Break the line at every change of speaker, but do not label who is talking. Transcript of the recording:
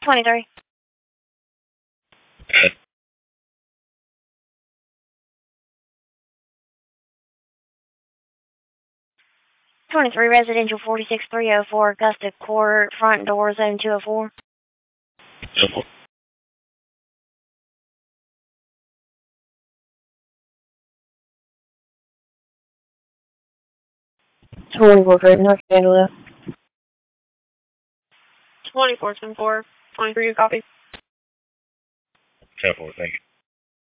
23. 23 residential 46304 Augusta Court, front door, zone 204.
Simple.
24 Creighton, how can I handle that?
24, 24, 23, copy.
10-4, thank you.